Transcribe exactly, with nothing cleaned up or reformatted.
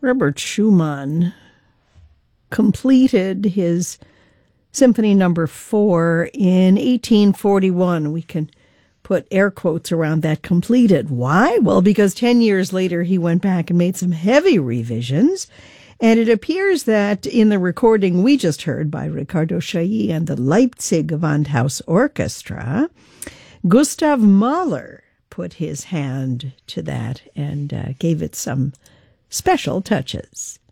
Robert Schumann completed his Symphony Number Four in eighteen forty-one. We can put air quotes around that completed. Why? Well, because ten years later he went back and made some heavy revisions. And it appears that in the recording we just heard by Ricardo Chailly and the Leipzig Gewandhaus Orchestra, Gustav Mahler put his hand to that and uh, gave it some special touches.